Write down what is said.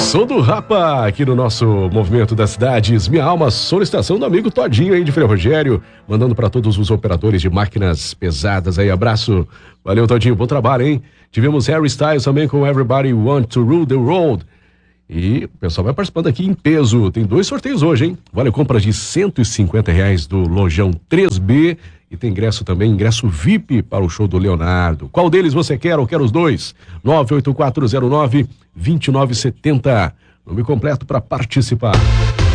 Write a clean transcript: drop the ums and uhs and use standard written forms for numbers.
Som do Rapa aqui no nosso Movimento das Cidades. Minha alma, solicitação do amigo Todinho aí de Frei Rogério, mandando para todos os operadores de máquinas pesadas aí. Abraço. Valeu, Todinho. Bom trabalho, hein? Tivemos Harry Styles também com Everybody Want to Rule the Road. E o pessoal vai participando aqui em peso. Tem 2 sorteios hoje, hein? Vale compras de R$150 do Lojão 3B. E tem ingresso também, ingresso VIP para o show do Leonardo. Qual deles você quer ou quer os 2? 98409-2970. Nome completo para participar.